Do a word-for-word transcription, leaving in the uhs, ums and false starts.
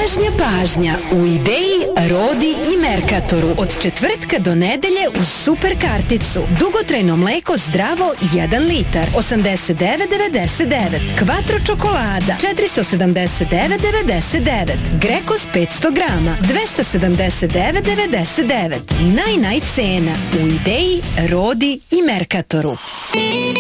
Snažnja pažnja u Ideji, Rodi i Mercatoru od četvrtka do nedelje uz super karticu. Dugotrajno mleko zdravo jedan litar osamdeset devet devedeset devet. Quattro čokolada četiristo sedamdeset devet devedeset devet. Grekos petsto grama dvesta sedamdeset devet devedeset devet. Naj naj cena u Ideji, Rodi i Mercatoru.